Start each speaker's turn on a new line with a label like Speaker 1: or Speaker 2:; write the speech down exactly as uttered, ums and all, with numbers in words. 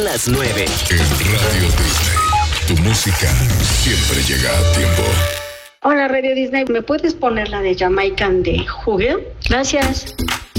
Speaker 1: las nueve.
Speaker 2: En Radio Disney, tu música siempre llega a tiempo.
Speaker 3: Hola Radio Disney, ¿me puedes poner la de Jamaican de Hugel? Gracias.